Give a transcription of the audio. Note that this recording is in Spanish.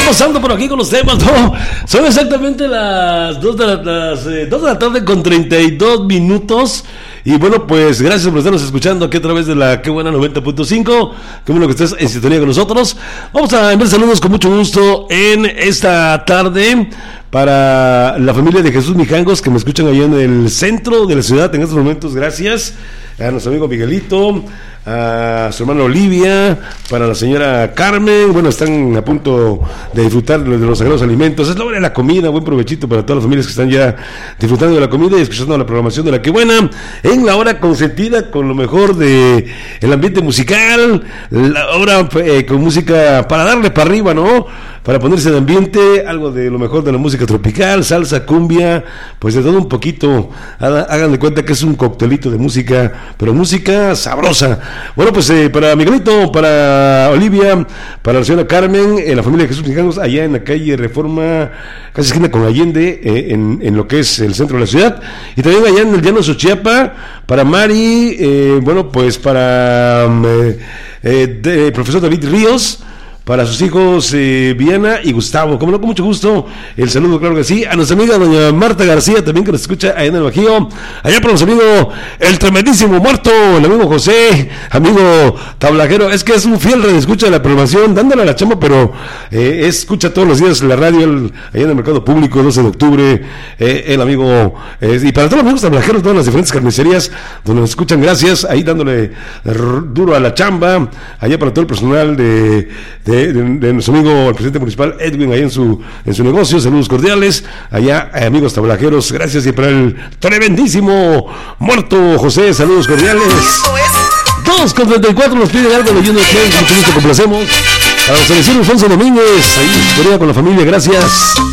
pasando por aquí con los temas, ¿no? Son exactamente las 2 de la tarde con 32 minutos. Y bueno, pues gracias por estarnos escuchando aquí a través de la Qué Buena 90.5. Qué bueno que estés en sintonía con nosotros. Vamos a enviar saludos con mucho gusto en esta tarde para la familia de Jesús Mijangos que me escuchan allá en el centro de la ciudad en estos momentos. Gracias a nuestro amigo Miguelito, a su hermana Olivia, para la señora Carmen. Bueno, están a punto de disfrutar de los sagrados alimentos. Es la hora de la comida. Buen provechito para todas las familias que están ya disfrutando de la comida y escuchando la programación de la Qué Buena en la hora consentida con lo mejor de el ambiente musical, la hora con música para darle para arriba, ¿no? Para ponerse de ambiente, algo de lo mejor de la música tropical, salsa, cumbia, pues de todo un poquito. Hagan de cuenta que es un coctelito de música, pero música sabrosa. Bueno, pues para Miguelito, para Olivia, para la señora Carmen, la familia de Jesús Mijangos, allá en la calle Reforma, casi esquina con Allende, en lo que es el centro de la ciudad, y también allá en el Llano Xochiapa, para Mari, bueno, pues para el profesor David Ríos, para sus hijos Viana y Gustavo. Como no, con mucho gusto, el saludo, claro que sí, a nuestra amiga doña Marta García, también que nos escucha allá en el Bajío, allá para nuestro amigo el tremendísimo Muerto, el amigo José, amigo tablajero, es que es un fiel redescucha de la programación, dándole a la chamba, pero escucha todos los días la radio, allá en el mercado público, 12 de octubre, el amigo, y para todos los amigos tablajeros, todas las diferentes carnicerías donde nos escuchan, gracias, ahí dándole duro a la chamba, allá para todo el personal de nuestro amigo el presidente municipal Edwin, ahí en su negocio, saludos cordiales, allá amigos tablajeros, gracias, y para el tremendísimo Muerto José, saludos cordiales. 2:34 nos piden algo leyendo que mucho gusto complacemos. Para José Luis Alfonso Domínguez, ahí historia con la familia, gracias.